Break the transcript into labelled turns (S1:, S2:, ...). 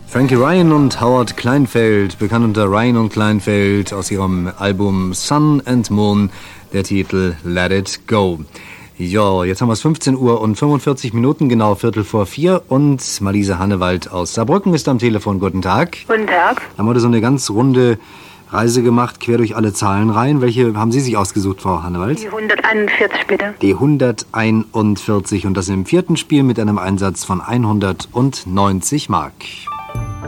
S1: Frankie Ryan und Howard Kleinfeld, bekannt unter Ryan und Kleinfeld, aus ihrem Album Sun and Moon, der Titel Let It Go. Ja, jetzt haben wir es 15 Uhr und 45 Minuten, genau 3:45 und Marlise Hannewald aus Saarbrücken ist am Telefon. Guten Tag.
S2: Guten Tag.
S1: Haben heute so eine ganz runde Reise gemacht, quer durch alle Zahlenreihen. Welche haben Sie sich ausgesucht, Frau Hannewald?
S2: Die 141 bitte.
S1: Die 141 und das im 4. Spiel mit einem Einsatz von 190 Mark.